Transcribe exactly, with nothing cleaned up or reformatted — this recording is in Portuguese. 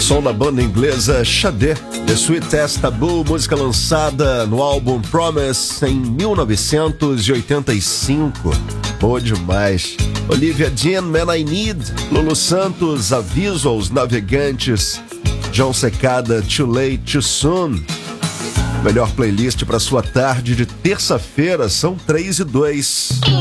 Som da banda inglesa Sade, The Sweetest Taboo, música lançada no álbum Promise em mil novecentos e oitenta e cinco. Boa demais. Olivia Dean, Man I Need, Lulu Santos, Aviso aos Navegantes, John Secada, Too Late, Too Soon. Melhor playlist para sua tarde de terça-feira, são três e dois.